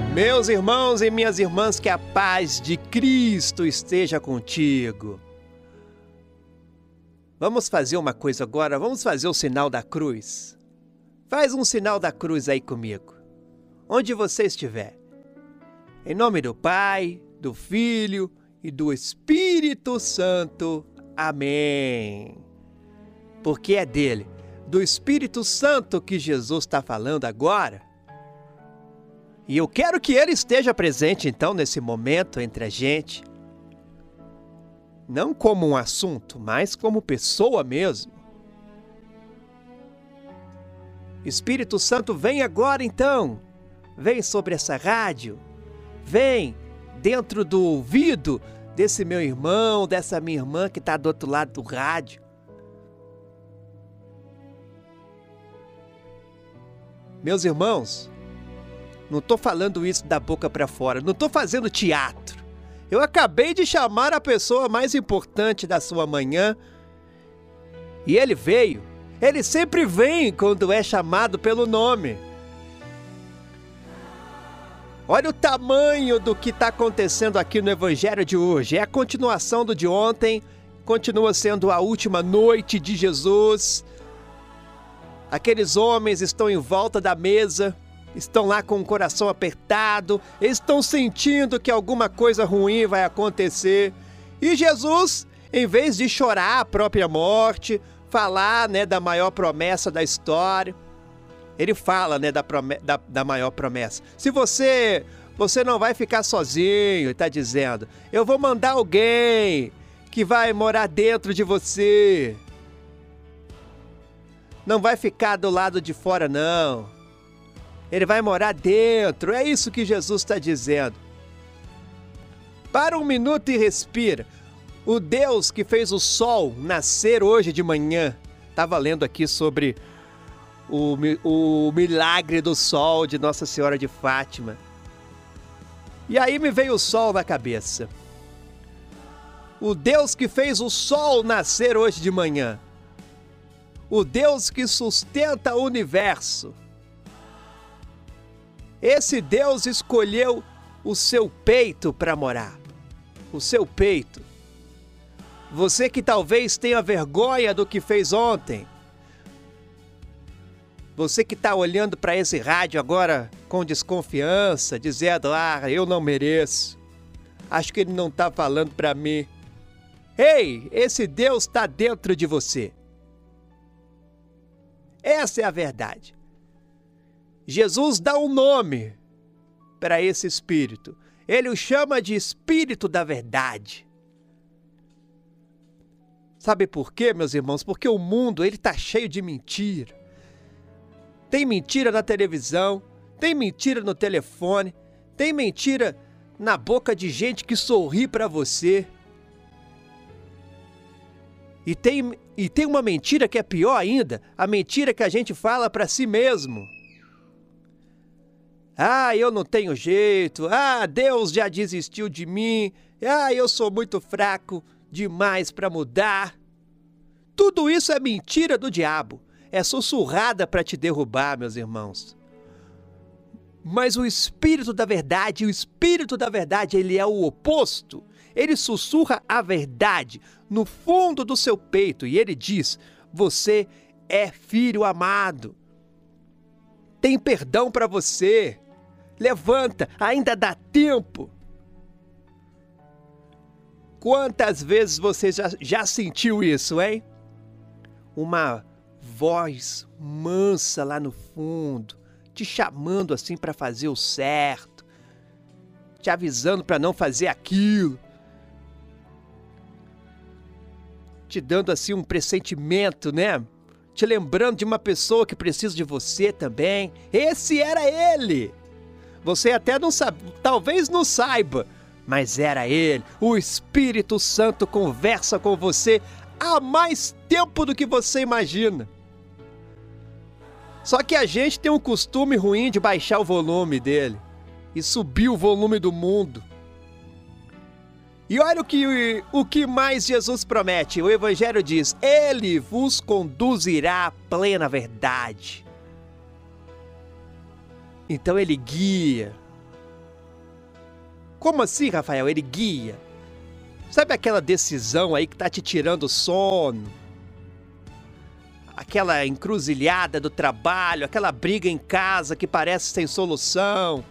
Meus irmãos e minhas irmãs, que a paz de Cristo esteja contigo. Vamos fazer uma coisa agora, vamos fazer o sinal da cruz. Faz um sinal da cruz aí comigo, onde você estiver. Em nome do Pai, do Filho e do Espírito Santo. Amém. Porque é dele, do Espírito Santo, que Jesus está falando agora. E eu quero que ele esteja presente, então, nesse momento entre a gente. Não como um assunto, mas como pessoa mesmo. Espírito Santo, vem agora, então. Vem sobre essa rádio. Vem dentro do ouvido desse meu irmão, dessa minha irmã que está do outro lado do rádio. Meus irmãos, não estou falando isso da boca para fora, não estou fazendo teatro. Eu acabei de chamar a pessoa mais importante da sua manhã e ele veio. Ele sempre vem quando é chamado pelo nome. Olha o tamanho do que está acontecendo aqui no Evangelho de hoje. É a continuação do de ontem, continua sendo a última noite de Jesus. Aqueles homens estão em volta da mesa, estão lá com o coração apertado, estão sentindo que alguma coisa ruim vai acontecer. E Jesus, em vez de chorar a própria morte, falar, da maior promessa da história, ele fala, da maior promessa. Se você não vai ficar sozinho, está dizendo, eu vou mandar alguém que vai morar dentro de você. Não vai ficar do lado de fora, não. Ele vai morar dentro, é isso que Jesus está dizendo. Para um minuto e respira. O Deus que fez o sol nascer hoje de manhã. Estava lendo aqui sobre o milagre do sol de Nossa Senhora de Fátima. E aí me veio o sol na cabeça. O Deus que fez o sol nascer hoje de manhã. O Deus que sustenta o universo. Esse Deus escolheu o seu peito para morar. O seu peito. Você que talvez tenha vergonha do que fez ontem. Você que está olhando para esse rádio agora com desconfiança, dizendo, eu não mereço. Acho que ele não está falando para mim. Ei, esse Deus está dentro de você. Essa é a verdade. Jesus dá um nome para esse Espírito. Ele o chama de Espírito da Verdade. Sabe por quê, meus irmãos? Porque o mundo está cheio de mentira. Tem mentira na televisão, tem mentira no telefone, tem mentira na boca de gente que sorri para você. E tem uma mentira que é pior ainda, a mentira que a gente fala para si mesmo. Eu não tenho jeito. Deus já desistiu de mim. Eu sou muito fraco demais para mudar. Tudo isso é mentira do diabo. É sussurrada para te derrubar, meus irmãos. Mas o Espírito da Verdade, ele é o oposto. Ele sussurra a verdade no fundo do seu peito e ele diz, você é filho amado. Tem perdão para você. Levanta, ainda dá tempo. Quantas vezes você já sentiu isso, hein? Uma voz mansa lá no fundo, te chamando assim para fazer o certo, te avisando para não fazer aquilo, te dando assim um pressentimento, te lembrando de uma pessoa que precisa de você também. Esse era ele. Você até não sabe, talvez não saiba, mas era ele. O Espírito Santo conversa com você há mais tempo do que você imagina. Só que a gente tem um costume ruim de baixar o volume dele e subir o volume do mundo. E olha o que mais Jesus promete. O Evangelho diz, ele vos conduzirá à plena verdade. Então ele guia, Como assim, Rafael? Ele guia. Sabe aquela decisão aí que tá te tirando o sono? Aquela encruzilhada do trabalho, aquela briga em casa que parece sem solução.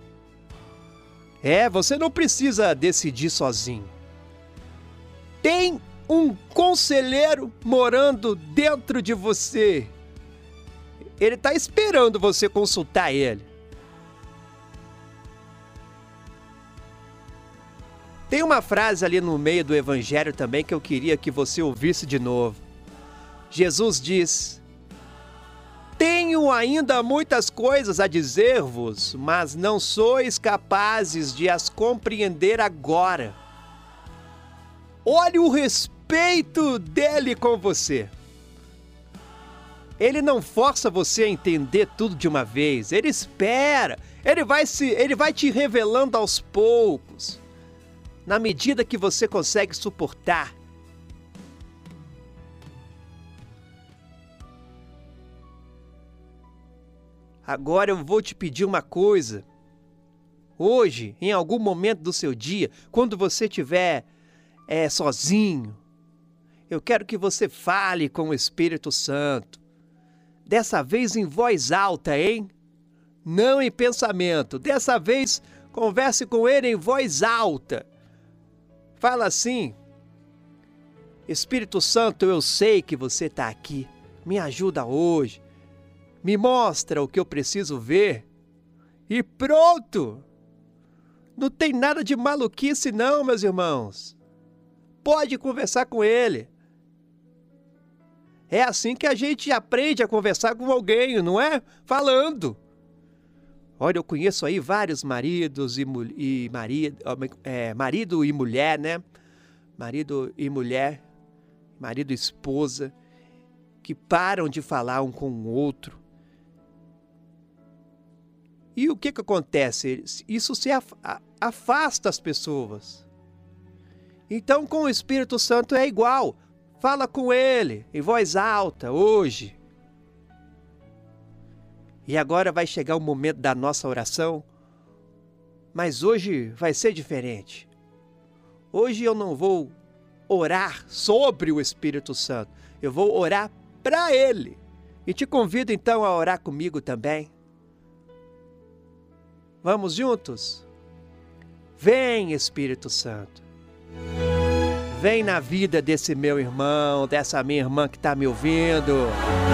Você não precisa decidir sozinho. Tem um conselheiro morando dentro de você. Ele está esperando você consultar ele. Tem uma frase ali no meio do Evangelho também que eu queria que você ouvisse de novo. Jesus diz: tenho ainda muitas coisas a dizer-vos, mas não sois capazes de as compreender agora. Olhe o respeito dele com você. Ele não força você a entender tudo de uma vez. Ele espera. Ele vai te revelando aos poucos, na medida que você consegue suportar. Agora eu vou te pedir uma coisa. Hoje, em algum momento do seu dia, quando você estiver sozinho, eu quero que você fale com o Espírito Santo. Dessa vez em voz alta, hein? Não em pensamento. Dessa vez, converse com ele em voz alta. Fala assim: Espírito Santo, eu sei que você está aqui. Me ajuda hoje. Me mostra o que eu preciso ver. E pronto! Não tem nada de maluquice não, meus irmãos. Pode conversar com ele. É assim que a gente aprende a conversar com alguém, não é? Falando. Olha, eu conheço aí vários maridos marido e mulher, né? Marido e mulher, marido e esposa, que param de falar um com o outro. E o que acontece? Isso se afasta as pessoas. Então, com o Espírito Santo é igual. Fala com ele em voz alta hoje. E agora vai chegar o momento da nossa oração, mas hoje vai ser diferente. Hoje eu não vou orar sobre o Espírito Santo, eu vou orar para ele. E te convido então a orar comigo também. Vamos juntos? Vem, Espírito Santo. Vem na vida desse meu irmão, dessa minha irmã que está me ouvindo.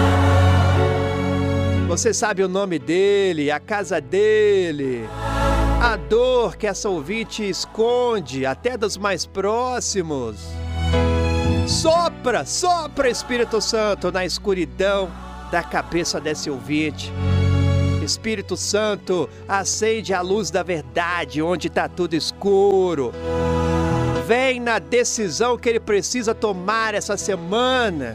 Você sabe o nome dele, a casa dele, a dor que essa ouvinte esconde, até dos mais próximos. Sopra, sopra, Espírito Santo, na escuridão da cabeça desse ouvinte. Espírito Santo, acende a luz da verdade onde está tudo escuro. Vem na decisão que ele precisa tomar essa semana.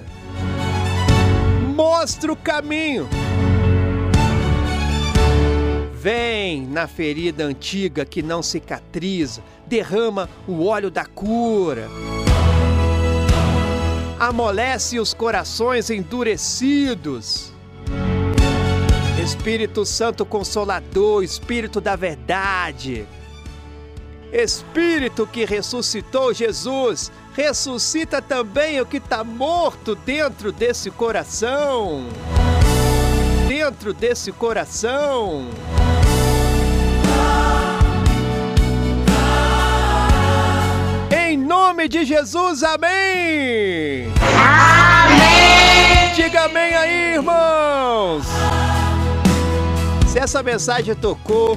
Mostra o caminho. Vem na ferida antiga que não cicatriza. Derrama o óleo da cura. Amolece os corações endurecidos. Espírito Santo Consolador, Espírito da verdade. Espírito que ressuscitou Jesus, ressuscita também o que está morto dentro desse coração. Dentro desse coração. Em nome de Jesus, amém! Amém! Diga amém aí, irmãos! Se essa mensagem tocou,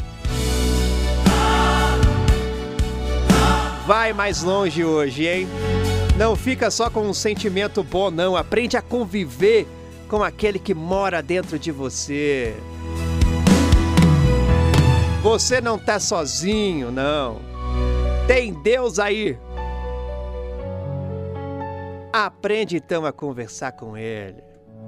vai mais longe hoje, hein? Não fica só com um sentimento bom, não. Aprende a conviver com aquele que mora dentro de você. Você não está sozinho, não. Tem Deus aí. Aprende então a conversar com Ele.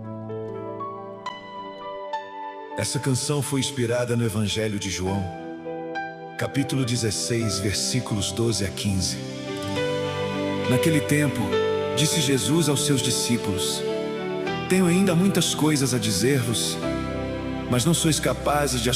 Essa canção foi inspirada no Evangelho de João, capítulo 16, versículos 12 a 15. Naquele tempo, disse Jesus aos seus discípulos: tenho ainda muitas coisas a dizer-vos, mas não sois capazes de as